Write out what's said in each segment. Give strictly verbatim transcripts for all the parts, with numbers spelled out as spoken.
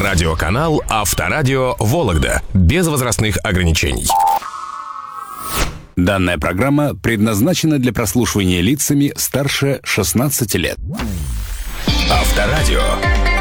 Радиоканал Авторадио Вологда. Без возрастных ограничений. Данная программа предназначена для прослушивания лицами старше шестнадцати лет. Авторадио.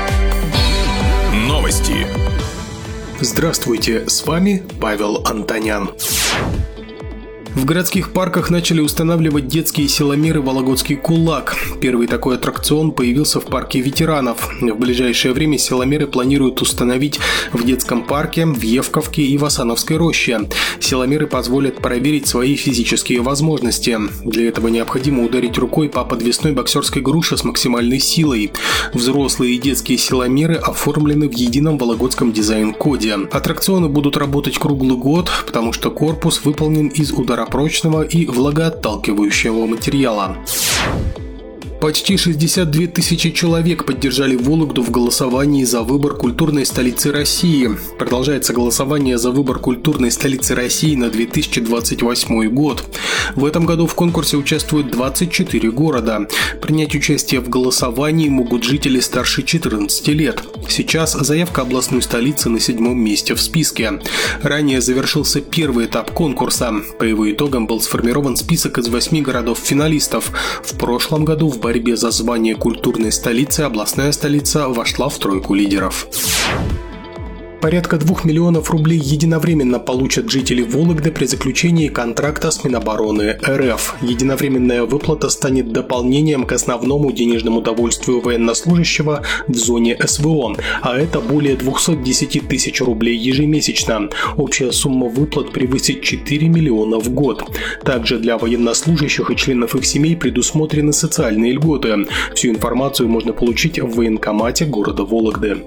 Новости. Здравствуйте, с вами Павел Антонян. В городских парках начали устанавливать детские силомеры «Вологодский кулак». Первый такой аттракцион появился в парке ветеранов. В ближайшее время силомеры планируют установить в детском парке, в Евковке и в Асановской роще. Силомеры позволят проверить свои физические возможности. Для этого необходимо ударить рукой по подвесной боксерской груше с максимальной силой. Взрослые и детские силомеры оформлены в едином вологодском дизайн-коде. Аттракционы будут работать круглый год, потому что корпус выполнен из ударопрочного и влагоотталкивающего материала. Почти шестьдесят две тысячи человек поддержали Вологду в голосовании за выбор культурной столицы России. Продолжается голосование за выбор культурной столицы России на две тысячи двадцать восьмой год. В этом году в конкурсе участвуют двадцать четыре города. Принять участие в голосовании могут жители старше четырнадцати лет. Сейчас заявка областной столицы на седьмом месте в списке. Ранее завершился первый этап конкурса. По его итогам был сформирован список из восьми городов-финалистов. В прошлом году в В борьбе за звание культурной столицы областная столица вошла в тройку лидеров. Порядка двух миллионов рублей единовременно получат жители Вологды при заключении контракта с Минобороны РФ. Единовременная выплата станет дополнением к основному денежному довольствию военнослужащего в зоне СВО, а это более двухсот десяти тысяч рублей ежемесячно. Общая сумма выплат превысит четыре миллиона в год. Также для военнослужащих и членов их семей предусмотрены социальные льготы. Всю информацию можно получить в военкомате города Вологды.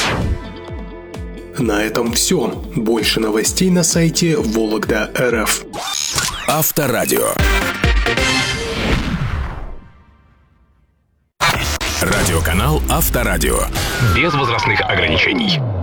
На этом все. Больше новостей на сайте Вологда точка эр эф. Авторадио. Радиоканал Авторадио. Без возрастных ограничений.